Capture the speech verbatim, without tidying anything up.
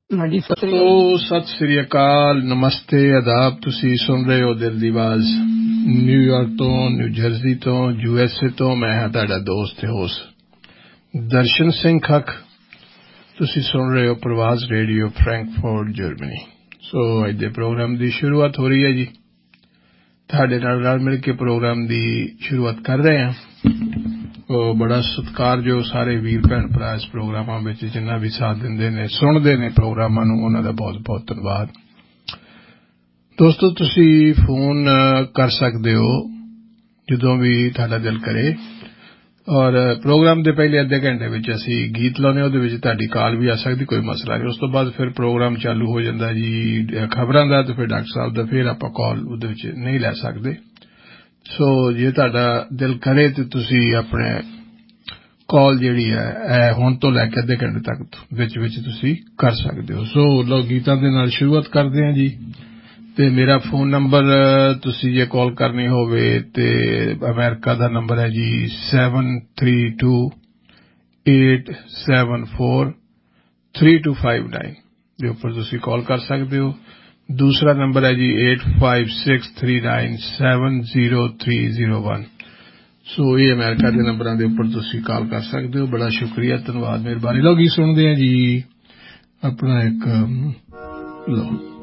ਹਾਂਜੀ ਸਤਿ ਸ੍ਰੀ ਅਕਾਲ ਸੋ ਸਤਿ ਸ੍ਰੀ ਅਕਾਲ, ਨਮਸਤੇ, ਆਦਾਬ। ਤੁਸੀਂ ਸੁਣ ਰਹੇ ਹੋ ਦਿਲ ਦੀ ਆਵਾਜ਼ ਨਿਊਯਾਰਕ ਤੋਂ, ਨਿਊ ਜਰਸੀ ਤੋਂ, ਯੂ ਐਸ ਏ ਤੋਂ। ਮੈਂ ਹਾਂ ਤੁਹਾਡਾ ਦੋਸਤ ਤੇ ਹੋਸਟ ਦਰਸ਼ਨ ਸਿੰਘ ਖੱਖ। ਤੁਸੀਂ ਸੁਣ ਰਹੇ ਹੋ ਪ੍ਰਵਾਸ ਰੇਡੀਓ, ਫਰੈਂਕਫਰਟ, ਜਰਮਨੀ। ਸੋ ਅੱਜ ਦੇ ਪ੍ਰੋਗਰਾਮ ਦੀ ਸ਼ੁਰੂਆਤ ਹੋ ਰਹੀ ਹੈ ਜੀ। ਤੁਹਾਡੇ ਨਾਲ ਰਲ ਮਿਲ ਕੇ ਪ੍ਰੋਗਰਾਮ ਦੀ ਸ਼ੁਰੂਆਤ ਕਰ ਰਹੇ ਹਾਂ। ਉਹ ਬੜਾ ਸਤਿਕਾਰਯੋਗ ਸਾਰੇ ਵੀਰ ਭੈਣ ਭਰਾ ਇਸ ਪ੍ਰੋਗਰਾਮਾਂ ਵਿੱਚ ਜਿੰਨਾ ਵੀ ਸਾਥ ਦਿੰਦੇ ਨੇ, ਸੁਣਦੇ ਨੇ ਪ੍ਰੋਗਰਾਮਾਂ ਨੂੰ, ਉਹਨਾਂ ਦਾ ਬਹੁਤ ਬਹੁਤ ਧੰਨਵਾਦ। ਦੋਸਤੋ, ਤੁਸੀਂ ਫੋਨ ਕਰ ਸਕਦੇ ਹੋ ਜਦੋਂ ਵੀ ਤੁਹਾਡਾ ਦਿਲ ਕਰੇ, ਔਰ ਪ੍ਰੋਗਰਾਮ ਦੇ ਪਹਿਲੇ ਅੱਧੇ ਘੰਟੇ ਵਿੱਚ ਅਸੀਂ ਗੀਤ ਲਾਉਂਦੇ, ਉਹਦੇ ਵਿੱਚ ਤੁਹਾਡੀ ਕਾਲ ਵੀ ਆ ਸਕਦੀ, ਕੋਈ ਮਸਲਾ ਨਹੀਂ। ਉਸ ਤੋਂ ਬਾਅਦ ਫਿਰ ਪ੍ਰੋਗਰਾਮ ਚਾਲੂ ਹੋ ਜਾਂਦਾ ਜੀ ਖਬਰਾਂ ਦਾ, ਤੇ ਫਿਰ ਡਾਕਟਰ ਸਾਹਿਬ ਦਾ, ਫਿਰ ਆਪਾਂ ਕਾਲ ਉਹਦੇ ਵਿੱਚ ਨਹੀਂ ਲੈ ਸਕਦੇ। ਸੋ ਜੇ ਤੁਹਾਡਾ ਦਿਲ ਕਰੇ ਤੇ ਤੁਸੀਂ ਆਪਣੇ ਕਾਲ ਜਿਹੜੀ ਹੈ ਇਹ ਹੁਣ ਤੋਂ ਲੈ ਕੇ ਅੱਧੇ ਘੰਟੇ ਤੱਕ ਵਿੱਚ ਵਿੱਚ ਤੁਸੀਂ ਕਰ ਸਕਦੇ ਹੋ। ਸੋ ਲਓ ਗੀਤਾਂ ਦੇ ਨਾਲ ਸ਼ੁਰੂਆਤ ਕਰਦੇ ਹਾਂ ਜੀ। ਤੇ ਮੇਰਾ ਫੋਨ ਨੰਬਰ ਤੁਸੀਂ ਜੇ ਕਾਲ ਕਰਨੀ ਹੋਵੇ ਤੇ ਅਮਰੀਕਾ ਦਾ ਨੰਬਰ ਹੈ ਜੀ seven three two eight seven four three two five nine ਦੇ ਉੱਪਰ ਤੁਸੀਂ ਕਾਲ ਕਰ ਸਕਦੇ ਹੋ। ਦੂਸਰਾ ਨੰਬਰ ਹੈ ਜੀ eight five six three nine seven zero three zero one. ਸੋ ਇਹ ਅਮਰੀਕਾ ਦੇ ਨੰਬਰਾਂ ਦੇ ਉੱਪਰ ਤੁਸੀਂ ਕਾਲ ਕਰ ਸਕਦੇ ਹੋ। ਬੜਾ ਸ਼ੁਕਰੀਆ, ਧੰਨਵਾਦ, ਮਿਹਰਬਾਨੀ। ਲਓ ਗੀਤ ਸੁਣਦੇ ਹਾਂ ਜੀ ਆਪਣਾ ਇੱਕ ਲਓ।